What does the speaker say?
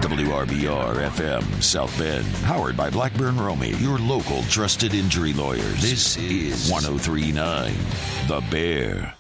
WRBR FM South Bend, powered by Blackburn Romey, your local trusted injury lawyers. This is 103.9 The Bear.